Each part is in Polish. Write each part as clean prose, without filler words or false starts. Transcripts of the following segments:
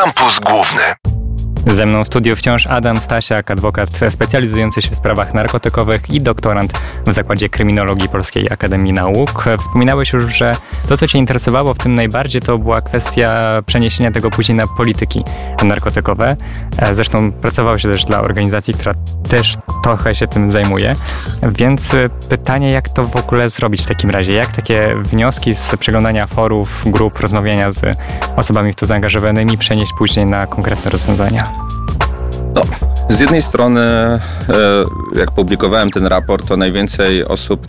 Kampus Główny. Ze mną w studiu wciąż Adam Stasiak, adwokat specjalizujący się w sprawach narkotykowych i doktorant w Zakładzie Kryminologii Polskiej Akademii Nauk. Wspominałeś już, że to, co Cię interesowało w tym najbardziej, to była kwestia przeniesienia tego później na polityki narkotykowe. Zresztą pracowałeś też dla organizacji, która też trochę się tym zajmuje. Więc pytanie, jak to w ogóle zrobić w takim razie? Jak takie wnioski z przeglądania forów, grup, rozmawiania z osobami w to zaangażowanymi przenieść później na konkretne rozwiązania? No, z jednej strony, jak publikowałem ten raport, to najwięcej osób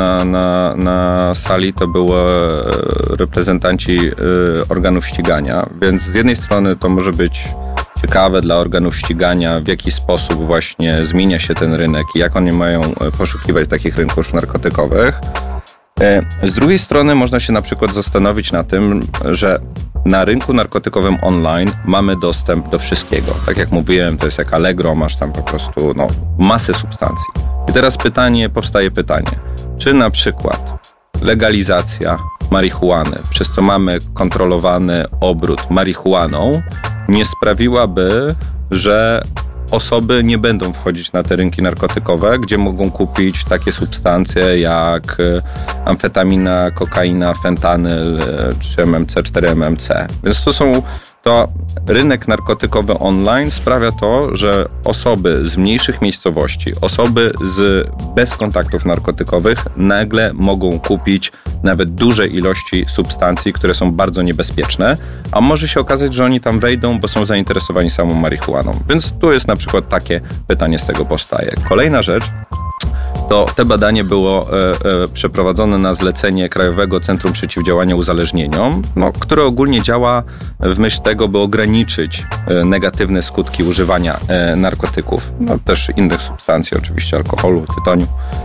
na sali to było reprezentanci organów ścigania, więc z jednej strony to może być ciekawe dla organów ścigania, w jaki sposób właśnie zmienia się ten rynek i jak oni mają poszukiwać takich rynków narkotykowych. Z drugiej strony można się na przykład zastanowić na tym, że na rynku narkotykowym online mamy dostęp do wszystkiego. Tak jak mówiłem, to jest jak Allegro, masz tam po prostu masę substancji. I teraz powstaje pytanie, czy na przykład legalizacja marihuany, przez co mamy kontrolowany obrót marihuaną, nie sprawiłaby, że osoby nie będą wchodzić na te rynki narkotykowe, gdzie mogą kupić takie substancje jak amfetamina, kokaina, fentanyl czy MMC, 4-MMC. Więc to rynek narkotykowy online sprawia to, że osoby z mniejszych miejscowości, osoby bez kontaktów narkotykowych nagle mogą kupić nawet duże ilości substancji, które są bardzo niebezpieczne, a może się okazać, że oni tam wejdą, bo są zainteresowani samą marihuaną. Więc tu jest na przykład takie pytanie z tego powstaje. Kolejna rzecz, to badanie było przeprowadzone na zlecenie Krajowego Centrum Przeciwdziałania Uzależnieniom, które ogólnie działa w myśl tego, by ograniczyć negatywne skutki używania narkotyków, też innych substancji, oczywiście alkoholu, tytoniu.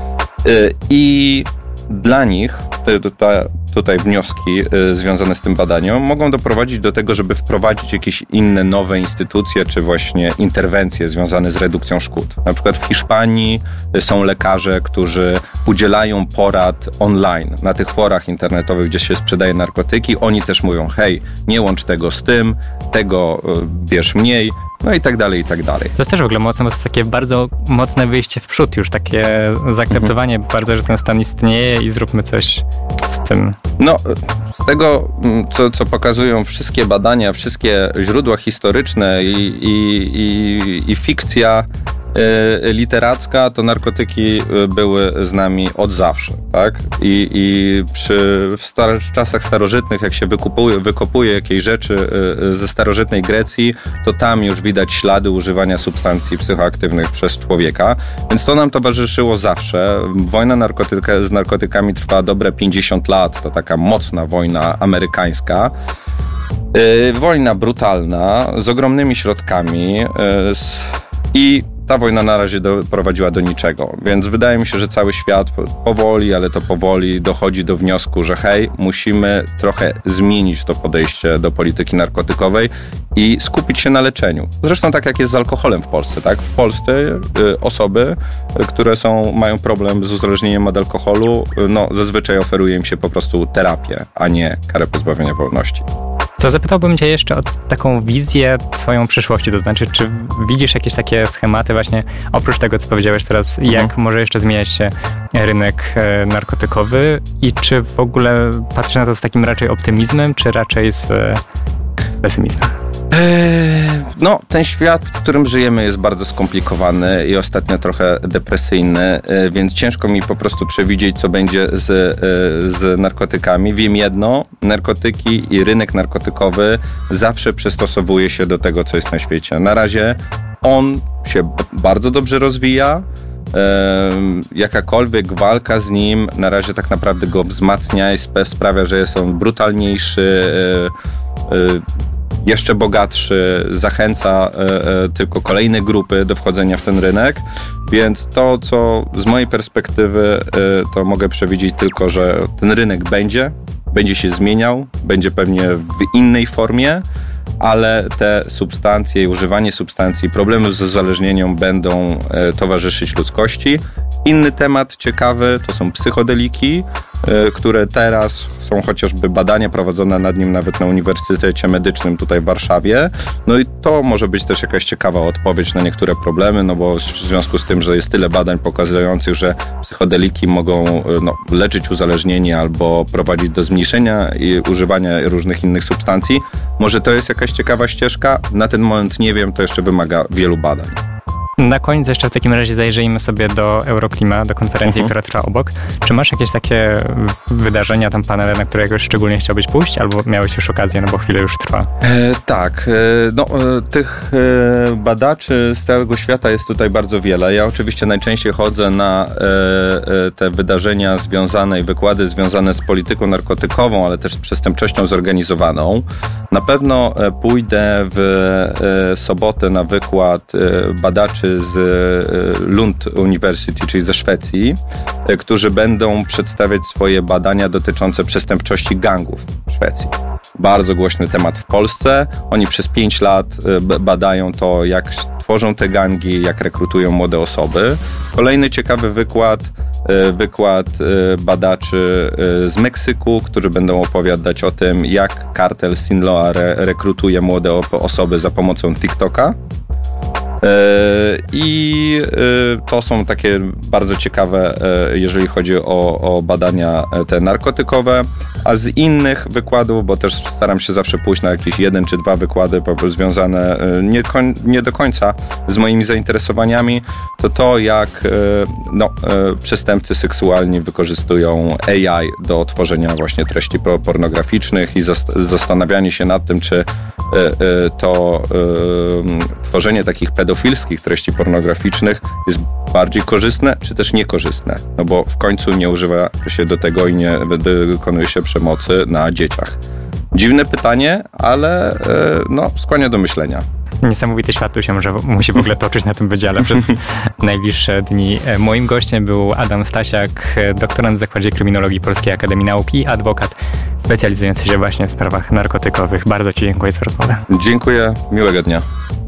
I dla nich tutaj wnioski związane z tym badaniem mogą doprowadzić do tego, żeby wprowadzić jakieś inne nowe instytucje, czy właśnie interwencje związane z redukcją szkód. Na przykład w Hiszpanii są lekarze, którzy udzielają porad online na tych forach internetowych, gdzie się sprzedaje narkotyki. Oni też mówią, hej, nie łącz tego z tym, tego bierz mniej, no i tak dalej, i tak dalej. To jest też w ogóle mocne, bo to jest takie bardzo mocne wyjście w przód już, takie zaakceptowanie bardzo, że ten stan istnieje i zróbmy coś z tym. No, z tego, co pokazują wszystkie badania, wszystkie źródła historyczne i fikcja literacka, to narkotyki były z nami od zawsze, tak? I w czasach starożytnych, jak się wykopuje jakieś rzeczy ze starożytnej Grecji, to tam już widać ślady używania substancji psychoaktywnych przez człowieka, więc to nam towarzyszyło zawsze. Wojna z narkotykami trwa dobre 50 lat, to taka mocna wojna amerykańska. Wojna brutalna, z ogromnymi środkami i ta wojna na razie doprowadziła do niczego, więc wydaje mi się, że cały świat powoli, ale to powoli dochodzi do wniosku, że hej, musimy trochę zmienić to podejście do polityki narkotykowej i skupić się na leczeniu. Zresztą tak jak jest z alkoholem w Polsce, tak? W Polsce osoby, które mają problem z uzależnieniem od alkoholu, zazwyczaj oferuje im się po prostu terapię, a nie karę pozbawienia wolności. To zapytałbym Cię jeszcze o taką wizję swoją przyszłości, to znaczy, czy widzisz jakieś takie schematy właśnie, oprócz tego, co powiedziałeś teraz, jak może jeszcze zmieniać się rynek narkotykowy i czy w ogóle patrzysz na to z takim raczej optymizmem, czy raczej z pesymizmem? Ten świat, w którym żyjemy, jest bardzo skomplikowany i ostatnio trochę depresyjny, więc ciężko mi po prostu przewidzieć, co będzie z narkotykami. Wiem jedno, narkotyki i rynek narkotykowy zawsze przystosowuje się do tego, co jest na świecie. Na razie on się bardzo dobrze rozwija. Jakakolwiek walka z nim na razie tak naprawdę go wzmacnia i sprawia, że jest on brutalniejszy, jeszcze bogatszy, zachęca tylko kolejne grupy do wchodzenia w ten rynek, więc to, co z mojej perspektywy, to mogę przewidzieć tylko, że ten rynek będzie się zmieniał, będzie pewnie w innej formie, ale te substancje i używanie substancji, problemy z uzależnieniem będą towarzyszyć ludzkości Inny temat ciekawy to są psychodeliki, które teraz są chociażby badania prowadzone nad nim nawet na Uniwersytecie Medycznym tutaj w Warszawie. No i to może być też jakaś ciekawa odpowiedź na niektóre problemy, no bo w związku z tym, że jest tyle badań pokazujących, że psychodeliki mogą leczyć uzależnienie albo prowadzić do zmniejszenia używania różnych innych substancji. Może to jest jakaś ciekawa ścieżka? Na ten moment nie wiem, to jeszcze wymaga wielu badań. Na koniec jeszcze w takim razie zajrzyjmy sobie do Euroklima, do konferencji, która trwa obok. Czy masz jakieś takie wydarzenia, tam panele, na które jakoś szczególnie chciałbyś pójść, albo miałeś już okazję, no bo chwilę już trwa? Tak, tych badaczy z całego świata jest tutaj bardzo wiele. Ja oczywiście najczęściej chodzę na te wydarzenia związane i wykłady związane z polityką narkotykową, ale też z przestępczością zorganizowaną. Na pewno pójdę w sobotę na wykład badaczy z Lund University, czyli ze Szwecji, którzy będą przedstawiać swoje badania dotyczące przestępczości gangów w Szwecji. Bardzo głośny temat w Polsce. Oni przez 5 lat badają to, jak tworzą te gangi, jak rekrutują młode osoby. Kolejny ciekawy wykład badaczy z Meksyku, którzy będą opowiadać o tym, jak kartel Sinaloa rekrutuje młode osoby za pomocą TikToka. I to są takie bardzo ciekawe, jeżeli chodzi o badania te narkotykowe, a z innych wykładów, bo też staram się zawsze pójść na jakieś 1 czy 2 wykłady związane nie do końca z moimi zainteresowaniami, to jak przestępcy seksualni wykorzystują AI do tworzenia właśnie treści pornograficznych i zastanawianie się nad tym, czy to tworzenie takich pedofilskich treści pornograficznych jest bardziej korzystne, czy też niekorzystne. No bo w końcu nie używa się do tego i nie wykonuje się przemocy na dzieciach. Dziwne pytanie, ale skłania do myślenia. Niesamowity świat tu się musi w ogóle toczyć na tym wydziale przez najbliższe dni. Moim gościem był Adam Stasiak, doktorant w Zakładzie Kryminologii Polskiej Akademii Nauk i adwokat specjalizujący się właśnie w sprawach narkotykowych. Bardzo Ci dziękuję za rozmowę. Dziękuję, miłego dnia.